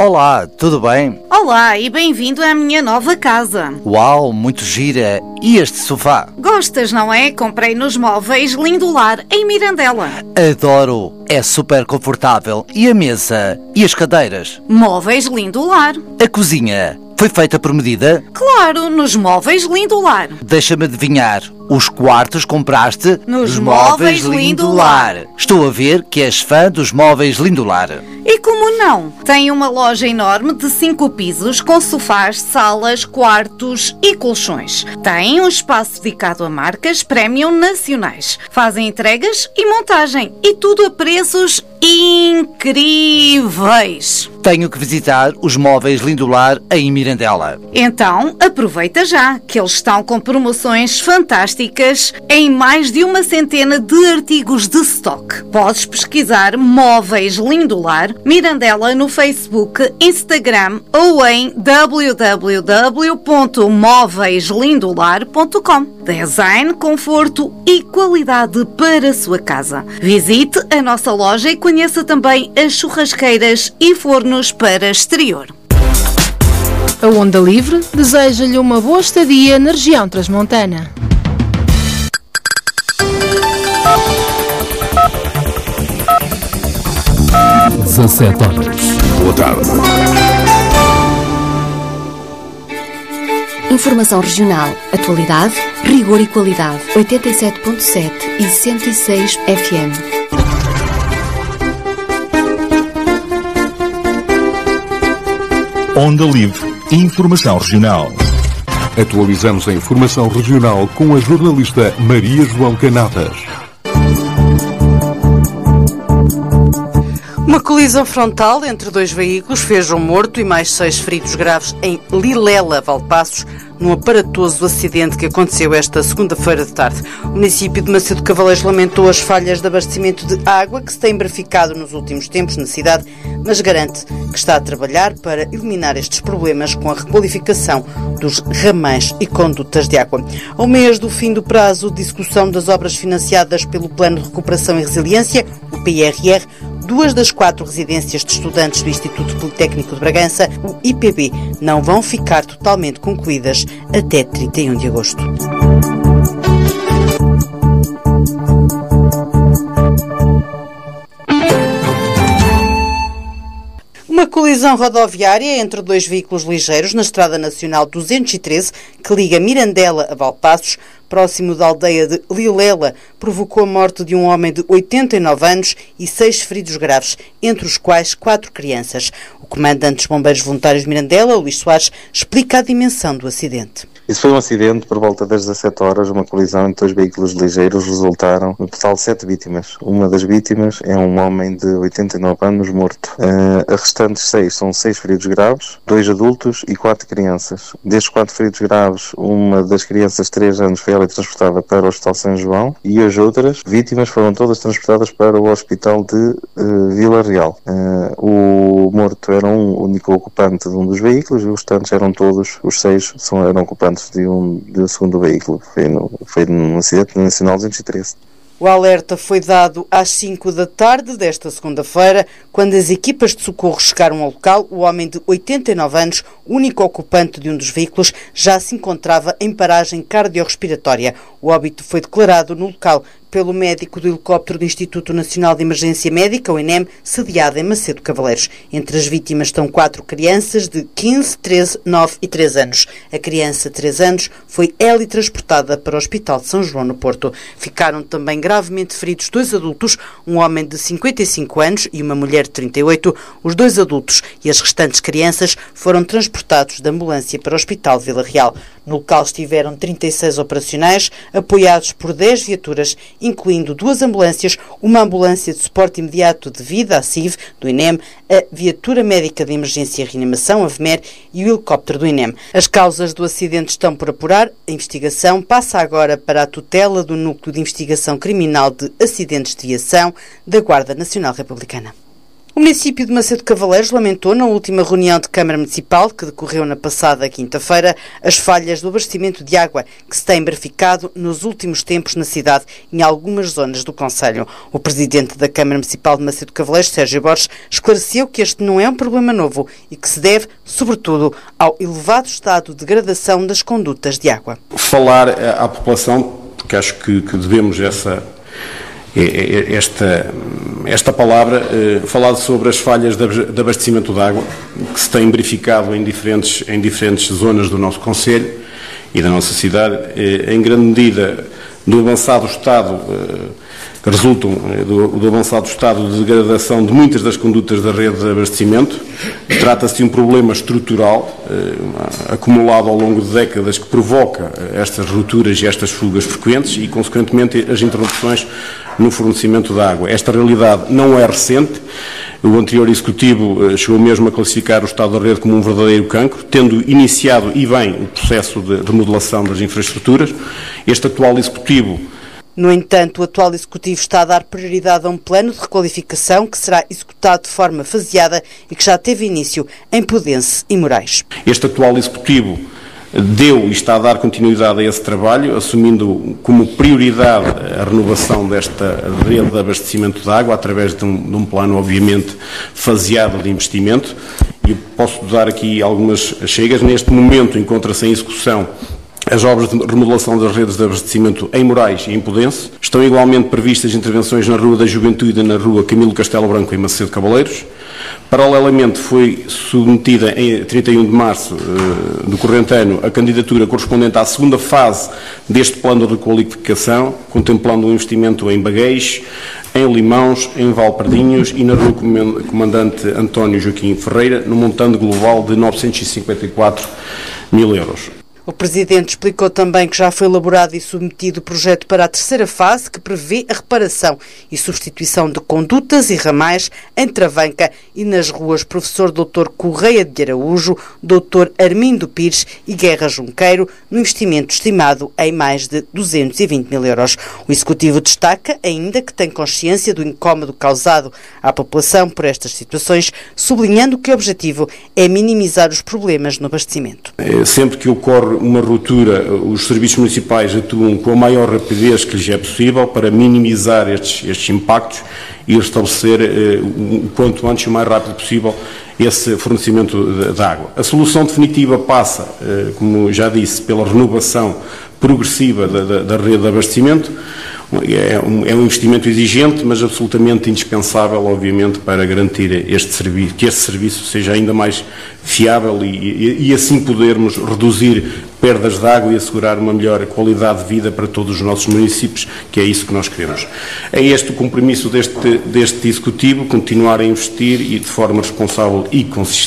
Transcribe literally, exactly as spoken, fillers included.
Olá, tudo bem? Olá e bem-vindo à minha nova casa. Uau, muito gira. E este sofá? Gostas, não é? Comprei nos Móveis Lindolar, em Mirandela. Adoro, é super confortável. E a mesa? E as cadeiras? Móveis Lindolar. A cozinha? Foi feita por medida? Claro, nos Móveis Lindolar. Deixa-me adivinhar, os quartos compraste nos Móveis Lindolar. Estou a ver que és fã dos Móveis Lindolar. E como não? Tem uma loja enorme de cinco pisos com sofás, salas, quartos e colchões. Tem um espaço dedicado a marcas premium nacionais. Fazem entregas e montagem e tudo a preços incríveis. Tenho que visitar os Móveis Lindolar em Mirandela. Então, aproveita já, que eles estão com promoções fantásticas em mais de uma centena de artigos de stock. Podes pesquisar Móveis Lindolar, Mirandela no Facebook, Instagram ou em w w w ponto móveis lindolar ponto com. Design, conforto e qualidade para a sua casa. Visite a nossa loja e conheça também as churrasqueiras e fornos para exterior. A Onda Livre deseja-lhe uma boa estadia na região transmontana. dezassete horas. Boa tarde. Informação regional, atualidade, rigor e qualidade. oitenta e sete ponto sete e cento e seis F M. Onda Livre. Informação regional. Atualizamos a informação regional com a jornalista Maria João Canadas. Uma colisão frontal entre dois veículos fez um morto e mais seis feridos graves em Lilela, Valpaços, num aparatoso acidente que aconteceu esta segunda-feira de tarde. O município de Macedo Cavaleiros lamentou as falhas de abastecimento de água que se têm verificado nos últimos tempos na cidade, mas garante que está a trabalhar para eliminar estes problemas com a requalificação dos ramais e condutas de água. Ao mês do fim do prazo de execução das obras financiadas pelo Plano de Recuperação e Resiliência, o P R R, duas das quatro residências de estudantes do Instituto Politécnico de Bragança, o I P B, não vão ficar totalmente concluídas até trinta e um de agosto. Uma colisão rodoviária entre dois veículos ligeiros na Estrada Nacional duzentos e treze, que liga Mirandela a Valpaços, próximo da aldeia de Lilela, provocou a morte de um homem de oitenta e nove anos e seis feridos graves, entre os quais quatro crianças. O comandante dos Bombeiros Voluntários de Mirandela, Luís Soares, explica a dimensão do acidente. Isso foi um acidente por volta das dezassete horas, uma colisão entre dois veículos ligeiros, resultaram no total sete vítimas. Uma das vítimas é um homem de oitenta e nove anos morto. Uh, as restantes seis são seis feridos graves, dois adultos e quatro crianças. Destes quatro feridos graves, uma das crianças de três anos foi ela transportada para o Hospital São João e as outras vítimas foram todas transportadas para o Hospital de uh, Vila Real. Uh, o morto era um único ocupante de um dos veículos e os restantes eram todos, os seis são, eram ocupantes de um, de um segundo veículo. Foi, no, foi num acidente nacional duzentos e treze. O alerta foi dado às cinco da tarde desta segunda-feira, quando as equipas de socorro chegaram ao local. O homem de oitenta e nove anos, único ocupante de um dos veículos, já se encontrava em paragem cardiorrespiratória. O óbito foi declarado no local pelo médico do helicóptero do Instituto Nacional de Emergência Médica, o I N E M, sediado em Macedo Cavaleiros. Entre as vítimas estão quatro crianças de quinze, treze, nove e três anos. A criança de três anos foi heli-transportada para o Hospital de São João, no Porto. Ficaram também gravemente feridos dois adultos, um homem de cinquenta e cinco anos e uma mulher de trinta e oito. Os dois adultos e as restantes crianças foram transportados de ambulância para o Hospital de Vila Real. No local estiveram trinta e seis operacionais, apoiados por dez viaturas, incluindo duas ambulâncias, uma ambulância de suporte imediato de vida, a S I V, do I N E M, a viatura médica de emergência e reanimação, a V M E R, e o helicóptero do I N E M. As causas do acidente estão por apurar. A investigação passa agora para a tutela do Núcleo de Investigação Criminal de Acidentes de Viação da Guarda Nacional Republicana. O município de Macedo Cavaleiros lamentou na última reunião de Câmara Municipal, que decorreu na passada quinta-feira, as falhas do abastecimento de água que se têm verificado nos últimos tempos na cidade em algumas zonas do concelho. O presidente da Câmara Municipal de Macedo Cavaleiros, Sérgio Borges, esclareceu que este não é um problema novo e que se deve, sobretudo, ao elevado estado de degradação das condutas de água. Falar à população, porque acho que, que devemos essa... Esta, esta palavra, eh, falar sobre as falhas de abastecimento de água que se têm verificado em diferentes, em diferentes zonas do nosso concelho e da nossa cidade, eh, em grande medida do avançado estado, eh, que resultam eh, do, do avançado estado de degradação de muitas das condutas da rede de abastecimento. Trata-se de um problema estrutural eh, acumulado ao longo de décadas que provoca estas rupturas e estas fugas frequentes e, consequentemente, as interrupções no fornecimento de água. Esta realidade não é recente. O anterior Executivo chegou mesmo a classificar o estado da rede como um verdadeiro cancro, tendo iniciado e bem o processo de remodelação das infraestruturas. Este atual Executivo... No entanto, o atual Executivo está a dar prioridade a um plano de requalificação que será executado de forma faseada e que já teve início em Pudense e Moraes. Este atual Executivo deu e está a dar continuidade a esse trabalho, assumindo como prioridade a renovação desta rede de abastecimento de água através de um, de um plano, obviamente, faseado de investimento. E posso dar aqui algumas chegas. Neste momento encontra-se em execução as obras de remodelação das redes de abastecimento em Moraes e em Pudense. Estão igualmente previstas intervenções na Rua da Juventude e na Rua Camilo Castelo Branco, em Macedo Cavaleiros. Paralelamente, foi submetida em trinta e um de março uh, do corrente ano a candidatura correspondente à segunda fase deste plano de requalificação, contemplando um investimento em Bagueis, em Limãos, em Valpardinhos e na Rua Comandante António Joaquim Ferreira, no montante global de novecentos e cinquenta e quatro mil euros. O Presidente explicou também que já foi elaborado e submetido o projeto para a terceira fase, que prevê a reparação e substituição de condutas e ramais em Travanca e nas ruas Professor doutor Correia de Araújo, doutor Armindo Pires e Guerra Junqueiro, no investimento estimado em mais de duzentos e vinte mil euros. O Executivo destaca ainda que tem consciência do incómodo causado à população por estas situações, sublinhando que o objetivo é minimizar os problemas no abastecimento. É, sempre que ocorre uma ruptura, os serviços municipais atuam com a maior rapidez que lhes é possível para minimizar estes, estes impactos e restabelecer eh, o quanto antes e o mais rápido possível esse fornecimento de, de água. A solução definitiva passa, eh, como já disse, pela renovação progressiva da, da, da rede de abastecimento. É um, é um investimento exigente, mas absolutamente indispensável, obviamente, para garantir este serviço, que este serviço seja ainda mais fiável e, e, e assim podermos reduzir perdas de água e assegurar uma melhor qualidade de vida para todos os nossos municípios, que é isso que nós queremos. É este o compromisso deste, deste Executivo, continuar a investir e de forma responsável e consistente